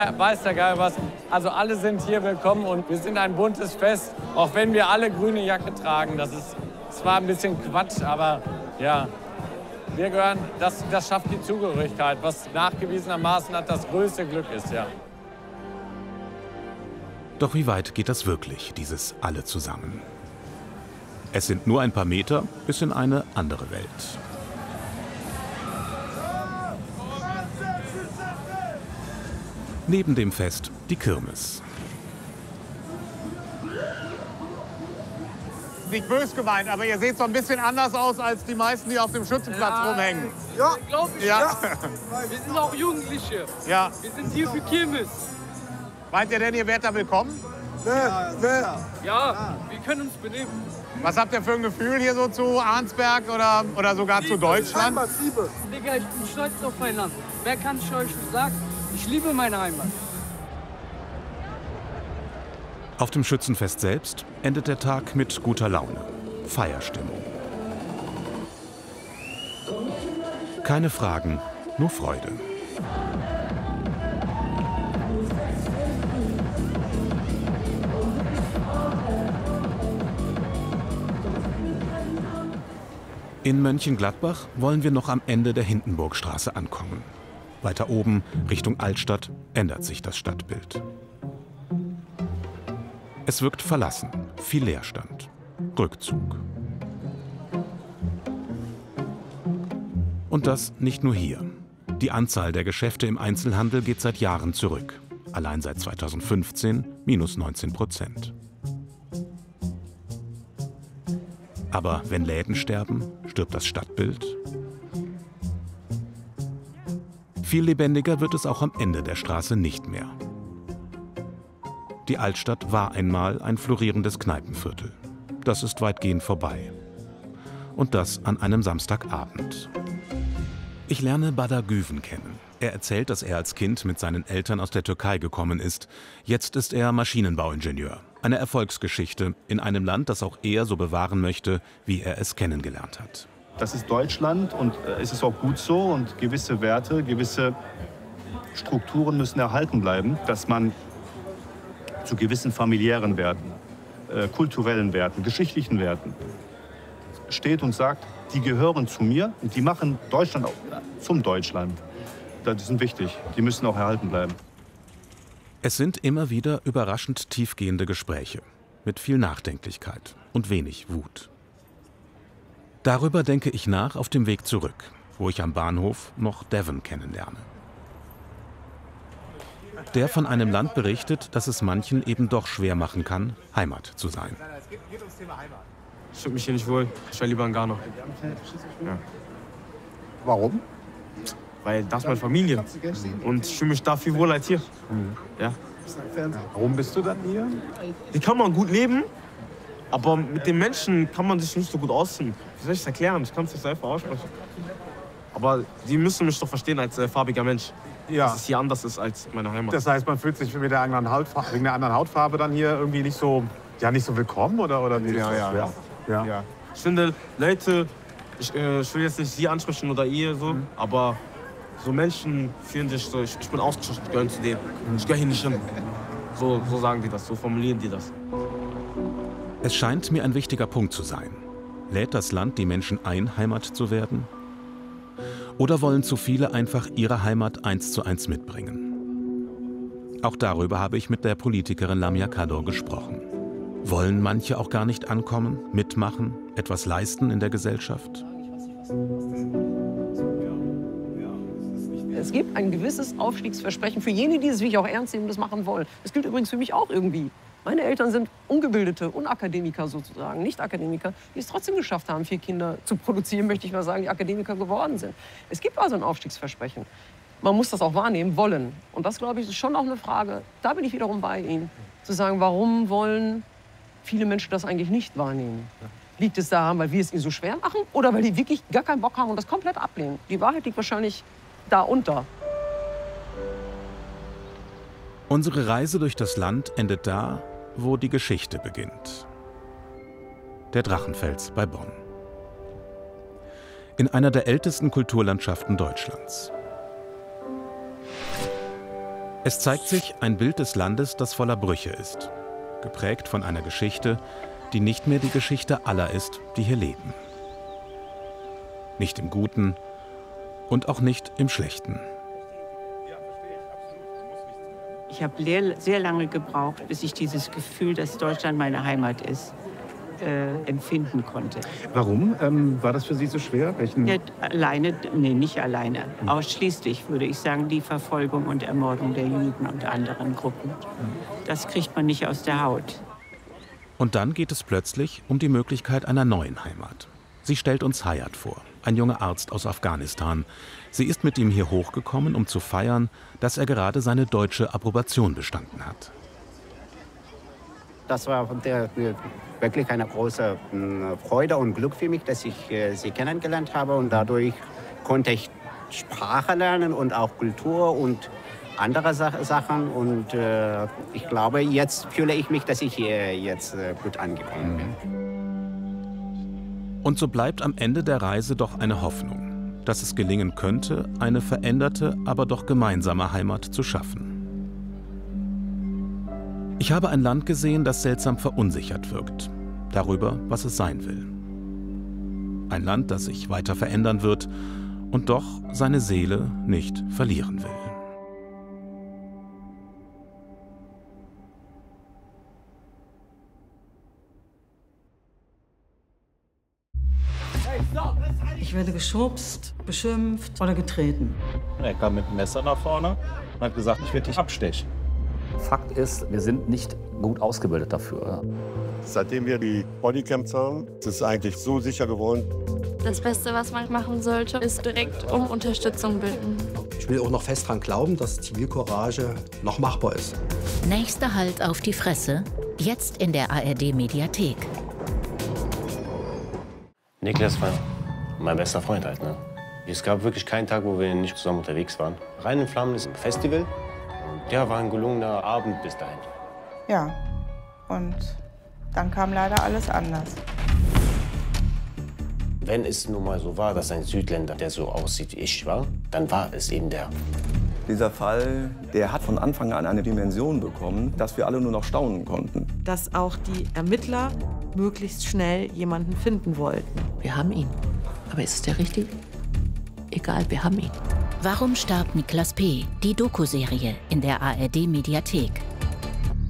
Weiß der Geil was. Also alle sind hier willkommen und wir sind ein buntes Fest, auch wenn wir alle grüne Jacke tragen. Das ist zwar ein bisschen Quatsch, aber ja, wir gehören, das schafft die Zugehörigkeit, was nachgewiesenermaßen das größte Glück ist, ja. Doch wie weit geht das wirklich, dieses alle zusammen? Es sind nur ein paar Meter bis in eine andere Welt. Neben dem Fest die Kirmes. Nicht böse gemeint, aber ihr seht so ein bisschen anders aus als die meisten, die auf dem Schützenplatz rumhängen. Ja, glaube ich. Ja. Wir sind auch Jugendliche. Ja. Wir sind hier für Kirmes. Meint ihr denn, ihr werdet da willkommen? Ja, wir können uns benehmen. Was habt ihr für ein Gefühl hier so zu Arnsberg oder sogar zu Deutschland? Digga, ich bin stolz auf mein Land. Wer kann ich euch sagen? Ich liebe meine Heimat. Auf dem Schützenfest selbst endet der Tag mit guter Laune, Feierstimmung. Keine Fragen, nur Freude. In Mönchengladbach wollen wir noch am Ende der Hindenburgstraße ankommen. Weiter oben, Richtung Altstadt, ändert sich das Stadtbild. Es wirkt verlassen, viel Leerstand, Rückzug. Und das nicht nur hier. Die Anzahl der Geschäfte im Einzelhandel geht seit Jahren zurück. Allein seit 2015 minus 19%. Aber wenn Läden sterben, stirbt das Stadtbild. Viel lebendiger wird es auch am Ende der Straße nicht mehr. Die Altstadt war einmal ein florierendes Kneipenviertel. Das ist weitgehend vorbei. Und das an einem Samstagabend. Ich lerne Badar Güven kennen. Er erzählt, dass er als Kind mit seinen Eltern aus der Türkei gekommen ist. Jetzt ist er Maschinenbauingenieur. Eine Erfolgsgeschichte in einem Land, das auch er so bewahren möchte, wie er es kennengelernt hat. Das ist Deutschland und es ist auch gut so und gewisse Werte, gewisse Strukturen müssen erhalten bleiben, dass man zu gewissen familiären Werten, kulturellen Werten, geschichtlichen Werten steht und sagt, die gehören zu mir und die machen Deutschland auch zum Deutschland. Die sind wichtig, die müssen auch erhalten bleiben. Es sind immer wieder überraschend tiefgehende Gespräche mit viel Nachdenklichkeit und wenig Wut. Darüber denke ich nach auf dem Weg zurück, wo ich am Bahnhof noch Devon kennenlerne. Der von einem Land berichtet, das es manchen eben doch schwer machen kann, Heimat zu sein. Ich fühle mich hier nicht wohl. Ich wäre lieber in Ghana. Ja. Warum? Weil das ist meine Familie. Und ich fühle mich da viel wohler als hier. Ja. Warum bist du dann hier? Hier kann man gut leben, aber mit den Menschen kann man sich nicht so gut ausziehen. Wie soll ich es erklären? Ich kann es nicht einfach aussprechen. Aber die müssen mich doch verstehen als farbiger Mensch. Ja. Dass es hier anders ist als meine Heimat. Das heißt, man fühlt sich wegen der anderen Hautfarbe dann hier irgendwie nicht so willkommen oder wie? Ja. Ich finde, Leute, ich will jetzt nicht sie ansprechen oder ihr so, aber so Menschen fühlen sich so, ich bin ausgeschlossen, ich gehöre zu denen. Ich gehöre hier nicht hin. So sagen die das, so formulieren die das. Es scheint mir ein wichtiger Punkt zu sein. Lädt das Land die Menschen ein, Heimat zu werden? Oder wollen zu viele einfach ihre Heimat 1:1 mitbringen? Auch darüber habe ich mit der Politikerin Lamia Kador gesprochen. Wollen manche auch gar nicht ankommen, mitmachen, etwas leisten in der Gesellschaft? Es gibt ein gewisses Aufstiegsversprechen für jene, die es wirklich auch ernst nehmen und das machen wollen. Das gilt übrigens für mich auch irgendwie. Meine Eltern sind Ungebildete, Unakademiker sozusagen, Nicht-Akademiker, die es trotzdem geschafft haben, 4 Kinder zu produzieren, möchte ich mal sagen, die Akademiker geworden sind. Es gibt also ein Aufstiegsversprechen. Man muss das auch wahrnehmen wollen. Und das, glaube ich, ist schon auch eine Frage, da bin ich wiederum bei Ihnen, zu sagen, warum wollen viele Menschen das eigentlich nicht wahrnehmen? Liegt es daran, weil wir es ihnen so schwer machen oder weil die wirklich gar keinen Bock haben und das komplett ablehnen? Die Wahrheit liegt wahrscheinlich darunter. Unsere Reise durch das Land endet da, wo die Geschichte beginnt. Der Drachenfels bei Bonn. In einer der ältesten Kulturlandschaften Deutschlands. Es zeigt sich ein Bild des Landes, das voller Brüche ist. Geprägt von einer Geschichte, die nicht mehr die Geschichte aller ist, die hier leben. Nicht im Guten und auch nicht im Schlechten. Ich habe sehr lange gebraucht, bis ich dieses Gefühl, dass Deutschland meine Heimat ist, empfinden konnte. Warum? War das für Sie so schwer? Nicht alleine. Ausschließlich, würde ich sagen, die Verfolgung und Ermordung der Juden und anderen Gruppen. Das kriegt man nicht aus der Haut. Und dann geht es plötzlich um die Möglichkeit einer neuen Heimat. Sie stellt uns Hayat vor, ein junger Arzt aus Afghanistan. Sie ist mit ihm hier hochgekommen, um zu feiern, dass er gerade seine deutsche Approbation bestanden hat. Das war wirklich eine große Freude und Glück für mich, dass ich sie kennengelernt habe. Und dadurch konnte ich Sprache lernen und auch Kultur und andere Sachen. Und ich glaube, jetzt fühle ich mich, dass ich hier jetzt gut angekommen bin. Und so bleibt am Ende der Reise doch eine Hoffnung, dass es gelingen könnte, eine veränderte, aber doch gemeinsame Heimat zu schaffen. Ich habe ein Land gesehen, das seltsam verunsichert wirkt, darüber, was es sein will. Ein Land, das sich weiter verändern wird und doch seine Seele nicht verlieren will. Ich werde geschubst, beschimpft oder getreten. Er kam mit dem Messer nach vorne und hat gesagt, ich werde dich abstechen. Fakt ist, wir sind nicht gut ausgebildet dafür. Seitdem wir die Bodycams haben, ist es eigentlich so sicher geworden. Das Beste, was man machen sollte, ist direkt um Unterstützung bitten. Ich will auch noch fest daran glauben, dass Zivilcourage noch machbar ist. Nächster Halt auf die Fresse, jetzt in der ARD-Mediathek. Niklas war mein bester Freund halt, ne? Es gab wirklich keinen Tag, wo wir nicht zusammen unterwegs waren. Rein in Flammen ist ein Festival. Ja, war ein gelungener Abend bis dahin. Ja, und dann kam leider alles anders. Wenn es nun mal so war, dass ein Südländer, der so aussieht wie ich war, dann war es eben der. Dieser Fall, der hat von Anfang an eine Dimension bekommen, dass wir alle nur noch staunen konnten. Dass auch die Ermittler möglichst schnell jemanden finden wollten. Wir haben ihn. Aber ist es der Richtige? Egal, wir haben ihn. Warum starb Niklas P.? Die Doku-Serie in der ARD-Mediathek.